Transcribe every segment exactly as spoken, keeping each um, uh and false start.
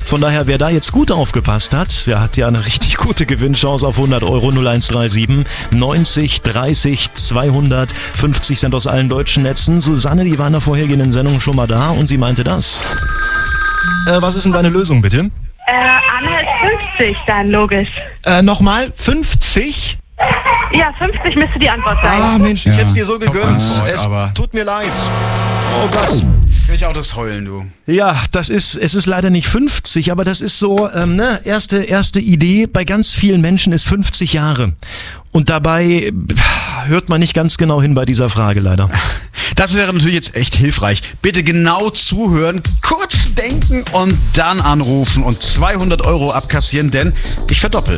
Von daher, wer da jetzt gut aufgepasst hat, der hat ja eine richtig gute Gewinnchance auf hundert Euro. null eins drei sieben neunzig dreißig zweihundert, fünfzig Cent aus allen deutschen Netzen. Susanne, die war in der vorhergehenden Sendung schon mal da und sie meinte das. Äh, was ist denn deine Lösung, bitte? Äh, Anna ist fünfzig, dann logisch. Äh, nochmal, fünfzig? Ja, fünfzig müsste die Antwort sein. Ah, Mensch, ich Ja, hätte es dir so gegönnt. Antwort, Es aber- tut mir leid. Oh Gott. Will ich auch das heulen, du. Ja, das ist, es ist leider nicht fünfzig, aber das ist so, ähm, ne, erste, erste Idee bei ganz vielen Menschen ist fünfzig Jahre. Und dabei pff, hört man nicht ganz genau hin bei dieser Frage leider. Das wäre natürlich jetzt echt hilfreich. Bitte genau zuhören, kurz denken und dann anrufen und zweihundert Euro abkassieren, denn ich verdoppel.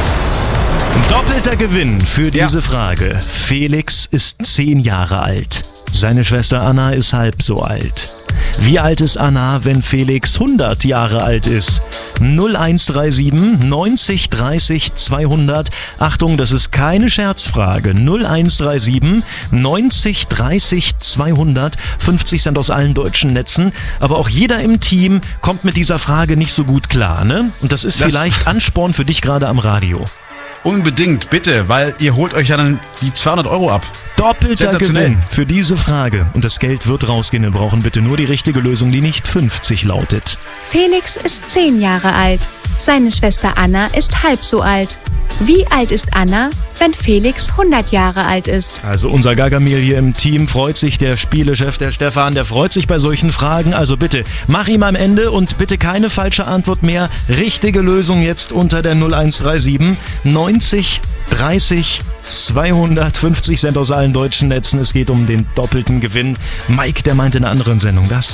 Doppelter Gewinn für diese Ja. Frage. Felix ist zehn Jahre alt. Seine Schwester Anna ist halb so alt. Wie alt ist Anna, wenn Felix hundert Jahre alt ist? null eins drei sieben neunzig dreißig zweihundert. Achtung, das ist keine Scherzfrage. null eins drei sieben neunzig dreißig zweihundert. fünfzig Cent aus allen deutschen Netzen. Aber auch jeder im Team kommt mit dieser Frage nicht so gut klar, ne? Und das ist Das- vielleicht Ansporn für dich gerade am Radio. Unbedingt, bitte, weil ihr holt euch ja dann die zweihundert Euro ab. Doppelter Sensationell. Gewinn für diese Frage. Und das Geld wird rausgehen. Wir brauchen bitte nur die richtige Lösung, die nicht fünfzig lautet. Felix ist zehn Jahre alt. Seine Schwester Anna ist halb so alt. Wie alt ist Anna, wenn Felix hundert Jahre alt ist? Also unser Gargamel hier im Team freut sich, der Spielechef, der Stefan, der freut sich bei solchen Fragen. Also bitte, mach ihm am Ende und bitte keine falsche Antwort mehr. Richtige Lösung jetzt unter der null eins drei sieben neunzig dreißig zweihundert, fünfzig Cent aus allen deutschen Netzen. Es geht um den doppelten Gewinn. Mike, der meinte in einer anderen Sendung das.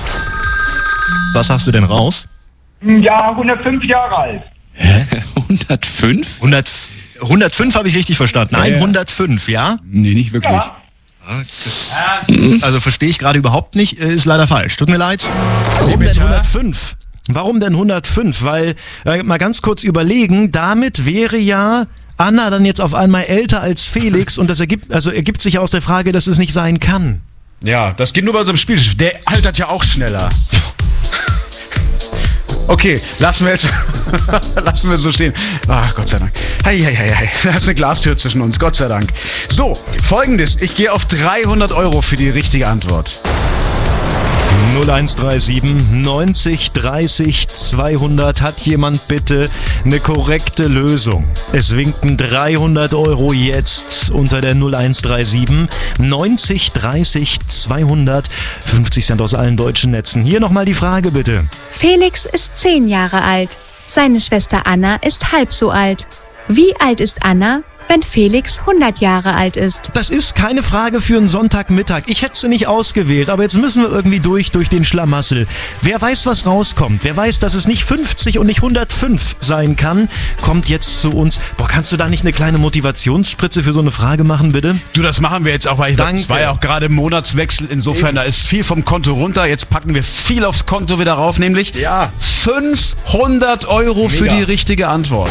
Was hast du denn raus? Ja, hundertfünf Jahre alt. hundertfünf? hundert, hundertfünf habe ich richtig verstanden. Nein, Ja. hundertfünf, ja? Nee, nicht wirklich. Ja. Das, also verstehe ich gerade überhaupt nicht, äh, ist leider falsch. Tut mir leid. Warum denn hundertfünf? Warum denn hundertfünf? Weil, äh, mal ganz kurz überlegen, damit wäre ja Anna dann jetzt auf einmal älter als Felix und das ergibt, also ergibt sich aus der Frage, dass es nicht sein kann. Ja, das geht nur bei unserem Spiel. Der altert ja auch schneller. Okay, lassen wir jetzt lassen wir es so stehen. Ach, Gott sei Dank. Hei, hei, hei, hei. Da ist eine Glastür zwischen uns, Gott sei Dank. So, folgendes. Ich gehe auf dreihundert Euro für die richtige Antwort. null eins drei sieben neunzig dreißig zweihundert. Hat jemand bitte eine korrekte Lösung? Es winken dreihundert Euro jetzt unter der null eins drei sieben neunzig dreißig zweihundert. fünfzig Cent aus allen deutschen Netzen. Hier nochmal die Frage bitte. Felix ist zehn Jahre alt. Seine Schwester Anna ist halb so alt. Wie alt ist Anna, wenn Felix hundert Jahre alt ist? Das ist keine Frage für einen Sonntagmittag. Ich hätte sie nicht ausgewählt, aber jetzt müssen wir irgendwie durch, durch den Schlamassel. Wer weiß, was rauskommt, wer weiß, dass es nicht fünfzig und nicht hundertfünf sein kann, kommt jetzt zu uns. Boah, kannst du da nicht eine kleine Motivationsspritze für so eine Frage machen, bitte? Du, das machen wir jetzt auch, weil ich Danke. das war ja auch gerade Monatswechsel. Insofern, da ist viel vom Konto runter. Jetzt packen wir viel aufs Konto wieder rauf, nämlich Ja. fünfhundert Euro für Mega. die richtige Antwort.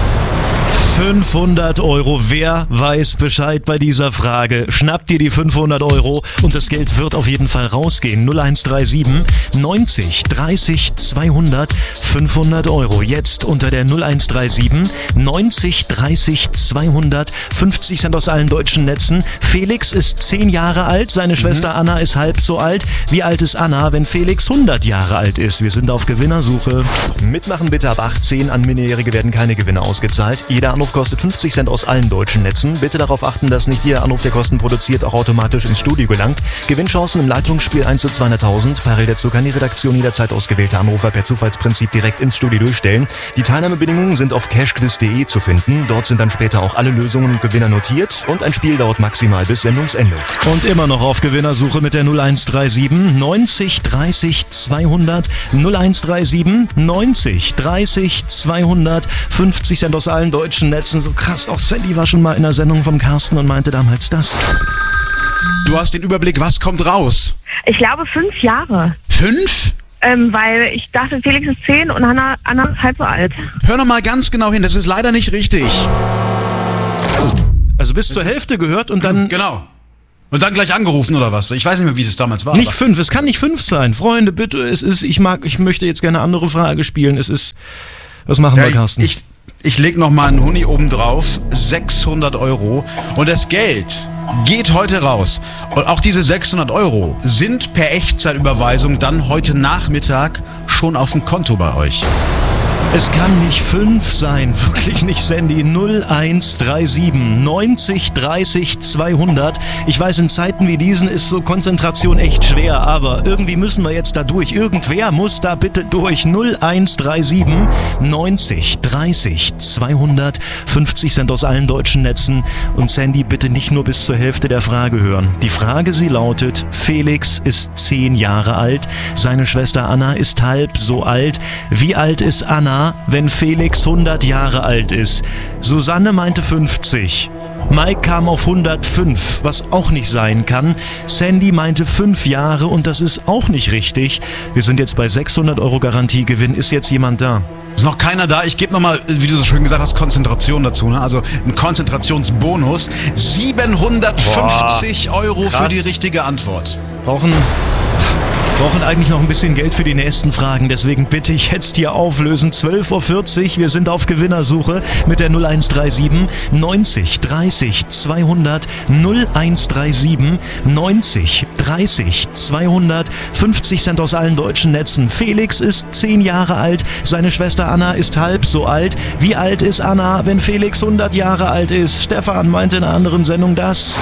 fünfhundert Euro. Wer weiß Bescheid bei dieser Frage? Schnappt dir die fünfhundert Euro und das Geld wird auf jeden Fall rausgehen. null eins drei sieben neunzig dreißig zweihundert. fünfhundert Euro. Jetzt unter der null eins drei sieben neunzig dreißig zweihundert. fünfzig Cent aus allen deutschen Netzen. Felix ist zehn Jahre alt. Seine Schwester Anna ist halb so alt. Wie alt ist Anna, wenn Felix hundert Jahre alt ist? Wir sind auf Gewinnersuche. Mitmachen bitte ab achtzehn. An Minderjährige werden keine Gewinne ausgezahlt. Jeder Anruf kostet fünfzig Cent aus allen deutschen Netzen. Bitte darauf achten, dass nicht jeder Anruf, der Kosten produziert, auch automatisch ins Studio gelangt. Gewinnchancen im Leitungsspiel eins zu zweihunderttausend. Parallel dazu kann die Redaktion jederzeit ausgewählte Anrufer per Zufallsprinzip direkt ins Studio durchstellen. Die Teilnahmebedingungen sind auf cashquiz punkt de zu finden. Dort sind dann später auch alle Lösungen und Gewinner notiert. Und ein Spiel dauert maximal bis Sendungsende. Und immer noch auf Gewinnersuche mit der null eins drei sieben neunzig dreißig zweihundert. null eins drei sieben neunzig dreißig zweihundert. fünfzig Cent aus allen deutschen Netzen. So krass, auch Sandy war schon mal in der Sendung vom Carsten und meinte damals das. Du hast den Überblick, was kommt raus? Ich glaube fünf Jahre. Fünf? Ähm, weil ich dachte, Felix ist zehn und Anna, Anna ist halb so alt. Hör noch mal ganz genau hin, das ist leider nicht richtig. Also bis zur Hälfte gehört und dann... Genau. Und dann gleich angerufen oder was? Ich weiß nicht mehr, wie es damals war. Nicht fünf, es kann nicht fünf sein. Freunde, bitte, es ist, ich mag, ich möchte jetzt gerne eine andere Frage spielen. Es ist, was machen ja, wir, Carsten? Ich, ich, ich leg noch mal einen Huni oben drauf, sechshundert Euro. Und das Geld geht heute raus. Und auch diese sechshundert Euro sind per Echtzeitüberweisung dann heute Nachmittag schon auf dem Konto bei euch. Es kann nicht fünf sein, wirklich nicht, Sandy. null eins drei sieben neunzig dreißig zweihundert. Ich weiß, in Zeiten wie diesen ist so Konzentration echt schwer, aber irgendwie müssen wir jetzt da durch. Irgendwer muss da bitte durch. null eins drei sieben neunzig dreißig zweihundert. fünfzig Cent aus allen deutschen Netzen. Und Sandy, bitte nicht nur bis zur Hälfte der Frage hören. Die Frage, sie lautet: Felix ist zehn Jahre alt. Seine Schwester Anna ist halb so alt. Wie alt ist Anna, wenn Felix hundert Jahre alt ist? Susanne meinte fünfzig. Mike kam auf hundertfünf, was auch nicht sein kann. Sandy meinte fünf Jahre und das ist auch nicht richtig. Wir sind jetzt bei sechshundert Euro Garantiegewinn. Ist jetzt jemand da? Ist noch keiner da. Ich gebe nochmal, wie du so schön gesagt hast, Konzentration dazu. Ne? Also ein Konzentrationsbonus. siebenhundertfünfzig Boah, Euro krass. Für die richtige Antwort. Brauchen... brauchen eigentlich noch ein bisschen Geld für die nächsten Fragen, deswegen bitte ich jetzt hier auflösen. zwölf Uhr vierzig, wir sind auf Gewinnersuche mit der null eins drei sieben neunzig dreißig zweihundert. null eins drei sieben neunzig dreißig zweihundert. fünfzig Cent aus allen deutschen Netzen. Felix ist zehn Jahre alt, seine Schwester Anna ist halb so alt. Wie alt ist Anna, wenn Felix hundert Jahre alt ist? Stefan meinte in einer anderen Sendung das.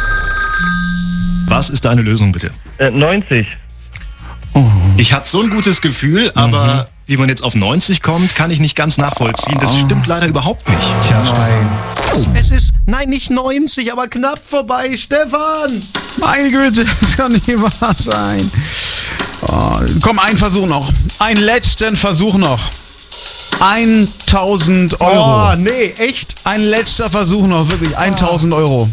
Was ist deine Lösung, bitte? Äh, neunzig. Ich hatte so ein gutes Gefühl, aber mhm. wie man jetzt auf neunzig kommt, kann ich nicht ganz nachvollziehen. Das stimmt leider überhaupt nicht. Tja, nein. Es ist, nein, nicht neunzig, aber knapp vorbei, Stefan! Meine Güte, das kann nicht wahr sein. Oh, komm, ein Versuch noch. Einen letzten Versuch noch. tausend Euro. Oh, nee, echt? Ein letzter Versuch noch, wirklich. tausend Euro.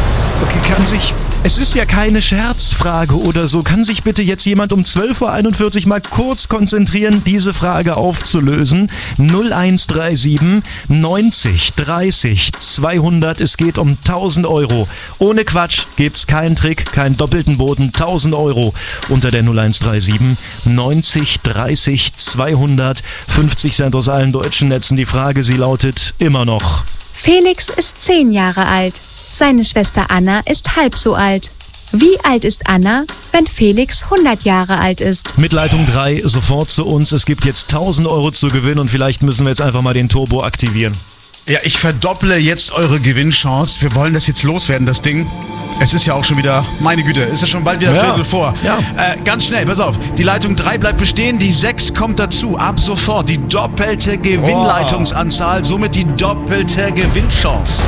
Okay, kann sich... Es ist ja keine Scherzfrage oder so. Kann sich bitte jetzt jemand um zwölf Uhr einundvierzig mal kurz konzentrieren, diese Frage aufzulösen? null eins drei sieben neunzig dreißig zweihundert. Es geht um tausend Euro. Ohne Quatsch gibt's keinen Trick, keinen doppelten Boden. tausend Euro unter der null eins drei sieben neunzig dreißig zweihundert. fünfzig Cent aus allen deutschen Netzen. Die Frage, sie lautet immer noch: Felix ist zehn Jahre alt. Seine Schwester Anna ist halb so alt. Wie alt ist Anna, wenn Felix hundert Jahre alt ist? Mit Leitung drei sofort zu uns. Es gibt jetzt tausend Euro zu gewinnen und vielleicht müssen wir jetzt einfach mal den Turbo aktivieren. Ja, ich verdopple jetzt eure Gewinnchance. Wir wollen das jetzt loswerden, das Ding. Es ist ja auch schon wieder, meine Güte, ist ja schon bald wieder ja. Viertel vor. Ja. Äh, ganz schnell, pass auf. Die Leitung drei bleibt bestehen, die sechs kommt dazu. Ab sofort die doppelte Gewinnleitungsanzahl, somit die doppelte Gewinnchance.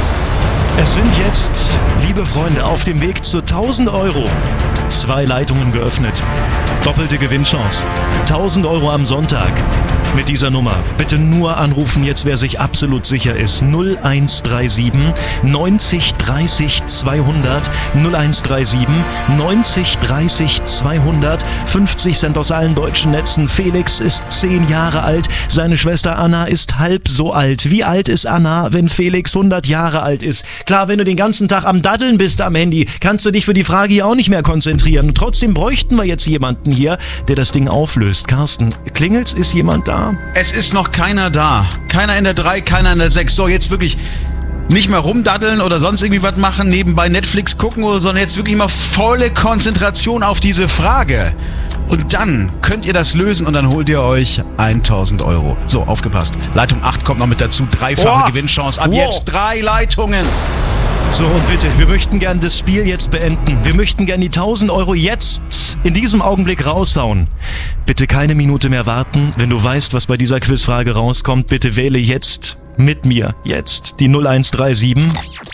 Es sind jetzt, liebe Freunde, auf dem Weg zu tausend Euro. Zwei Leitungen geöffnet. Doppelte Gewinnchance. tausend Euro am Sonntag. Mit dieser Nummer bitte nur anrufen, jetzt wer sich absolut sicher ist. null eins drei sieben neunzig dreißig zweihundert. null eins drei sieben neunzig dreißig zweihundert. fünfzig Cent aus allen deutschen Netzen. Felix ist zehn Jahre alt. Seine Schwester Anna ist halb so alt. Wie alt ist Anna, wenn Felix hundert Jahre alt ist? Klar, wenn du den ganzen Tag am Daddeln bist am Handy, kannst du dich für die Frage hier auch nicht mehr konzentrieren. Und trotzdem bräuchten wir jetzt jemanden hier, der das Ding auflöst. Carsten, klingelt's? Ist jemand da? Es ist noch keiner da. Keiner in der drei, keiner in der sechs. So, jetzt wirklich nicht mehr rumdaddeln oder sonst irgendwie was machen, nebenbei Netflix gucken oder so, sondern jetzt wirklich mal volle Konzentration auf diese Frage. Und dann könnt ihr das lösen und dann holt ihr euch tausend Euro. So, aufgepasst. Leitung acht kommt noch mit dazu. Dreifache oh. Gewinnchance. Ab oh. jetzt drei Leitungen. So, und bitte, wir möchten gern das Spiel jetzt beenden. Wir möchten gern die tausend Euro jetzt in diesem Augenblick raushauen. Bitte keine Minute mehr warten. Wenn du weißt, was bei dieser Quizfrage rauskommt, bitte wähle jetzt mit mir jetzt die null eins drei sieben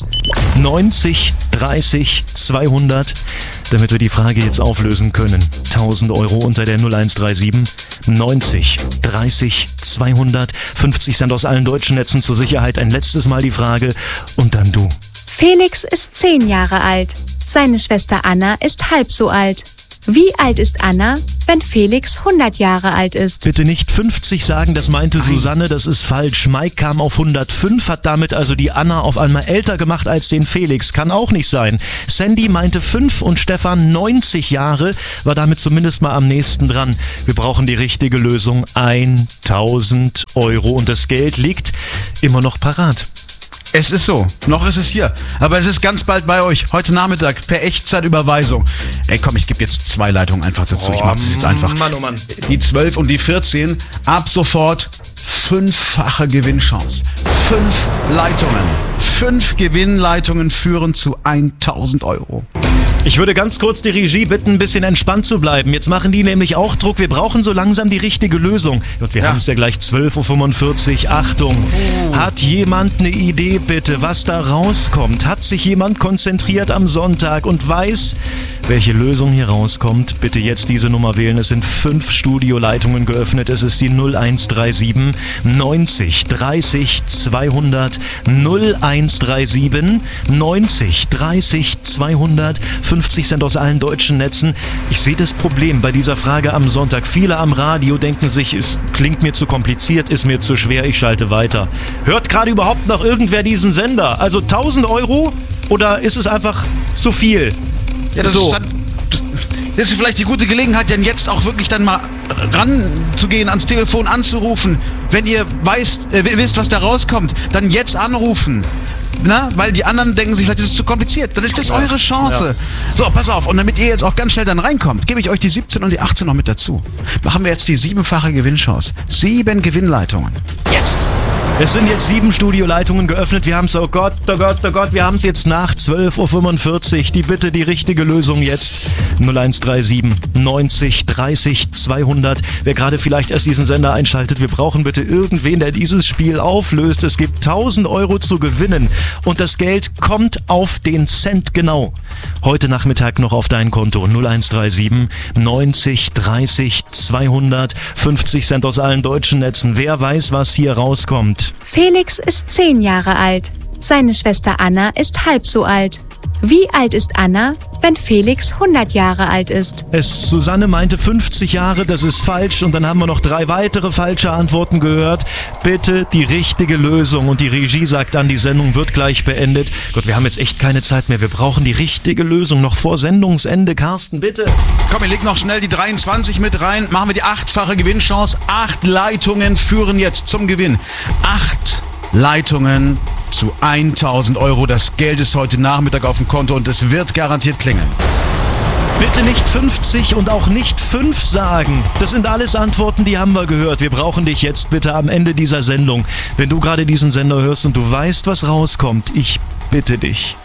neunzig dreißig zweihundert, damit wir die Frage jetzt auflösen können. tausend Euro unter der null eins drei sieben neunzig dreißig zweihundert. fünfzig Cent aus allen deutschen Netzen zur Sicherheit. Ein letztes Mal die Frage und dann du. Felix ist zehn Jahre alt. Seine Schwester Anna ist halb so alt. Wie alt ist Anna, wenn Felix hundert Jahre alt ist? Bitte nicht fünfzig sagen, das meinte Susanne, das ist falsch. Mike kam auf hundertfünf, hat damit also die Anna auf einmal älter gemacht als den Felix. Kann auch nicht sein. Sandy meinte fünf und Stefan neunzig Jahre, war damit zumindest mal am nächsten dran. Wir brauchen die richtige Lösung, tausend Euro und das Geld liegt immer noch parat. Es ist so, noch ist es hier, aber es ist ganz bald bei euch, heute Nachmittag per Echtzeitüberweisung. Ey komm, ich gebe jetzt zwei Leitungen einfach dazu, ich mach das jetzt einfach. Mann, oh Mann. Die zwölf und die vierzehn, ab sofort fünffache Gewinnchance. Fünf Leitungen, fünf Gewinnleitungen führen zu tausend Euro. Ich würde ganz kurz die Regie bitten, ein bisschen entspannt zu bleiben. Jetzt machen die nämlich auch Druck. Wir brauchen so langsam die richtige Lösung. Und wir Ja. haben es ja gleich zwölf Uhr fünfundvierzig. Achtung, hat jemand eine Idee bitte, was da rauskommt? Hat sich jemand konzentriert am Sonntag und weiß, welche Lösung hier rauskommt? Bitte jetzt diese Nummer wählen. Es sind fünf Studioleitungen geöffnet. Es ist die null eins drei sieben neunzig dreißig zweihundert null eins drei sieben neunzig dreißig zweihundert. fünfzig Cent aus allen deutschen Netzen. Ich sehe das Problem bei dieser Frage am Sonntag. Viele am Radio denken sich, es klingt mir zu kompliziert, ist mir zu schwer, ich schalte weiter. Hört gerade überhaupt noch irgendwer diesen Sender? Also tausend Euro oder ist es einfach zu viel? Ja, das, So. ist, dann, das ist vielleicht die gute Gelegenheit, denn jetzt auch wirklich dann mal ranzugehen, ans Telefon anzurufen. Wenn ihr weißt, äh, wisst, was da rauskommt, dann jetzt anrufen. Na, weil die anderen denken sich, vielleicht ist es zu kompliziert. Dann ist das eure Chance. So, pass auf. Und damit ihr jetzt auch ganz schnell dann reinkommt, gebe ich euch die siebzehn und die achtzehn noch mit dazu. Machen wir jetzt die siebenfache Gewinnchance. Sieben Gewinnleitungen. Jetzt! Es sind jetzt sieben Studioleitungen geöffnet. Wir haben es, oh Gott, oh Gott, oh Gott, wir haben es jetzt nach zwölf Uhr fünfundvierzig. Die Bitte, die richtige Lösung jetzt. null eins drei sieben neunzig dreißig zweihundert. Wer gerade vielleicht erst diesen Sender einschaltet, wir brauchen bitte irgendwen, der dieses Spiel auflöst. Es gibt tausend Euro zu gewinnen und das Geld kommt auf den Cent genau. Heute Nachmittag noch auf dein Konto. null eins drei sieben neunzig dreißig zweihundert. fünfzig Cent aus allen deutschen Netzen. Wer weiß, was hier rauskommt? Felix ist zehn Jahre alt. Seine Schwester Anna ist halb so alt. Wie alt ist Anna, wenn Felix hundert Jahre alt ist? Es, Susanne meinte fünfzig Jahre, das ist falsch. Und dann haben wir noch drei weitere falsche Antworten gehört. Bitte die richtige Lösung. Und die Regie sagt dann, die Sendung wird gleich beendet. Gott, wir haben jetzt echt keine Zeit mehr. Wir brauchen die richtige Lösung noch vor Sendungsende. Carsten, bitte. Komm, ihr legt noch schnell die dreiundzwanzig mit rein. Machen wir die achtfache Gewinnchance. Acht Leitungen führen jetzt zum Gewinn. Acht Leitungen zu tausend Euro. Das Geld ist heute Nachmittag auf dem Konto und es wird garantiert klingeln. Bitte nicht fünfzig und auch nicht fünf sagen. Das sind alles Antworten, die haben wir gehört. Wir brauchen dich jetzt bitte am Ende dieser Sendung. Wenn du gerade diesen Sender hörst und du weißt, was rauskommt, ich bitte dich.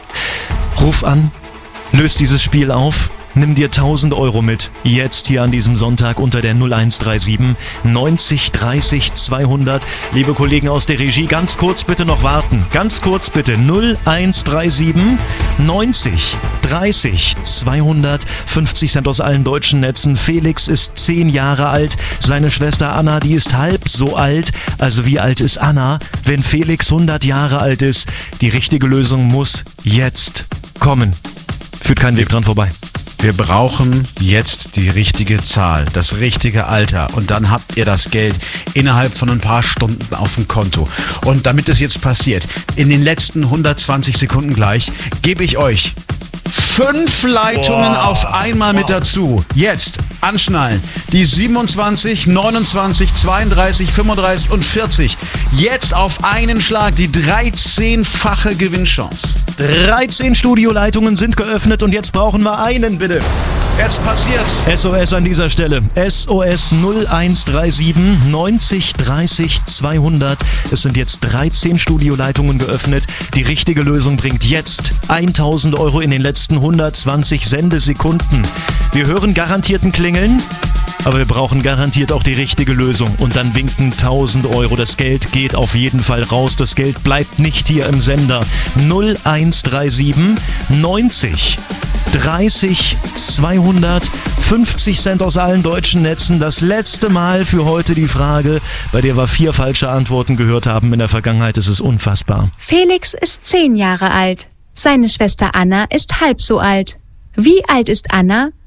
Ruf an, löst dieses Spiel auf. Nimm dir tausend Euro mit. Jetzt hier an diesem Sonntag unter der null eins drei sieben neunzig dreißig zweihundert. Liebe Kollegen aus der Regie, ganz kurz bitte noch warten. Ganz kurz bitte. null eins drei sieben neunzig dreißig zweihundert. fünfzig Cent aus allen deutschen Netzen. Felix ist zehn Jahre alt. Seine Schwester Anna, die ist halb so alt. Also wie alt ist Anna, wenn Felix hundert Jahre alt ist? Die richtige Lösung muss jetzt kommen. Führt kein Weg dran vorbei. Wir brauchen jetzt die richtige Zahl, das richtige Alter und dann habt ihr das Geld innerhalb von ein paar Stunden auf dem Konto. Und damit es jetzt passiert, in den letzten hundertzwanzig Sekunden gleich, gebe ich euch fünf Leitungen Boah. auf einmal mit dazu. Jetzt anschnallen. Die siebenundzwanzig, neunundzwanzig, zweiunddreißig, fünfunddreißig und vierzig. Jetzt auf einen Schlag die dreizehnfache Gewinnchance. dreizehn Studioleitungen sind geöffnet und jetzt brauchen wir einen, bitte. Jetzt passiert's. S O S an dieser Stelle. S O S null eins drei sieben neunzig dreißig zweihundert. Es sind jetzt dreizehn Studioleitungen geöffnet. Die richtige Lösung bringt jetzt tausend Euro in den letzten hundertzwanzig Sendesekunden. Wir hören garantierten Klingeln, aber wir brauchen garantiert auch die richtige Lösung. Und dann winken tausend Euro. Das Geld geht auf jeden Fall raus. Das Geld bleibt nicht hier im Sender. null eins drei sieben neunzig dreißig zweihundert. fünfzig Cent aus allen deutschen Netzen. Das letzte Mal für heute die Frage, bei der wir vier falsche Antworten gehört haben in der Vergangenheit. Es ist unfassbar. Felix ist zehn Jahre alt. Seine Schwester Anna ist halb so alt. Wie alt ist Anna,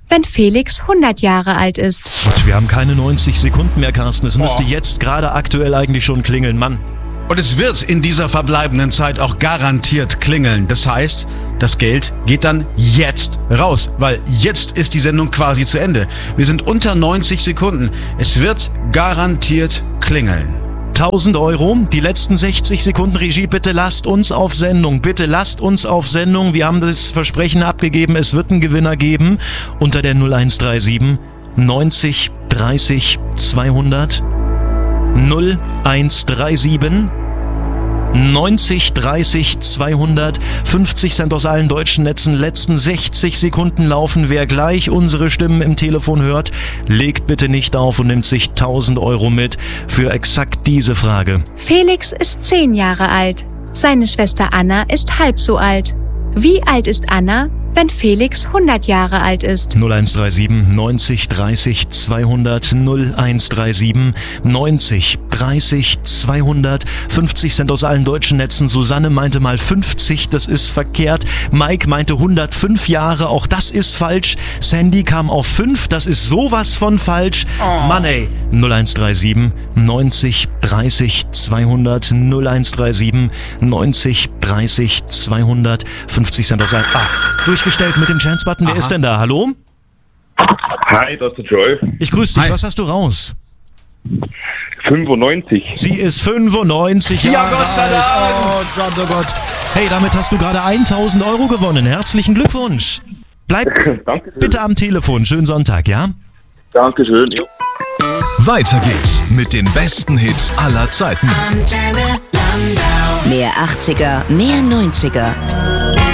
wenn Felix hundert Jahre alt ist? Und wir haben keine neunzig Sekunden mehr, Carsten. Es müsste jetzt gerade aktuell eigentlich schon klingeln, Mann. Und es wird in dieser verbleibenden Zeit auch garantiert klingeln. Das heißt, das Geld geht dann jetzt raus, weil jetzt ist die Sendung quasi zu Ende. Wir sind unter neunzig Sekunden. Es wird garantiert klingeln. tausend Euro, die letzten sechzig Sekunden. Regie, bitte lasst uns auf Sendung. Bitte lasst uns auf Sendung. Wir haben das Versprechen abgegeben, es wird einen Gewinner geben. Unter der null eins drei sieben neunzig dreißig zweihundert. null eins drei sieben neunzig dreißig zweihundert. fünfzig Cent aus allen deutschen Netzen. Letzten sechzig Sekunden laufen. Wer gleich unsere Stimmen im Telefon hört, legt bitte nicht auf und nimmt sich tausend Euro mit für exakt diese Frage. Felix ist zehn Jahre alt. Seine Schwester Anna ist halb so alt. Wie alt ist Anna, wenn Felix hundert Jahre alt ist? null eins drei sieben neunzig dreißig zweihundert. null eins drei sieben neunzig dreißig zweihundert. fünfzig Cent aus allen deutschen Netzen. Susanne meinte mal fünfzig, das ist verkehrt. Mike meinte hundertfünf Jahre, auch das ist falsch. Sandy kam auf fünf, das ist sowas von falsch. Oh. Mann ey. null eins drei sieben neunzig dreißig zweihundert. null eins drei sieben neunzig dreißig zweihundert. fünfzig Cent aus allen... Ah, durchgestellt mit dem Chance-Button. Wer Aha. ist denn da? Hallo? Hi, das ist Joel. Ich grüße dich. Hi. Was hast du raus? fünfundneunzig. Sie ist fünfundneunzig Jahre Gott sei Dank. alt. Oh Gott, oh Gott. Hey, damit hast du gerade tausend Euro gewonnen. Herzlichen Glückwunsch. Bleib Dankeschön. bitte am Telefon. Schönen Sonntag, ja? Dankeschön. Ja. Weiter geht's mit den besten Hits aller Zeiten. Mehr achtziger, mehr neunziger.